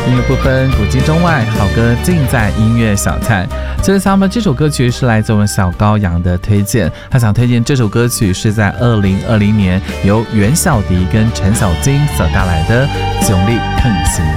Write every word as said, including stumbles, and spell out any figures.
音乐不分古今中外，好歌尽在音乐小菜。这个 Summer 这首歌曲是来自我们小羔羊的推荐，他想推荐这首歌曲是在二零二零年由袁小迪跟陈小金所带来的《囧力更新》。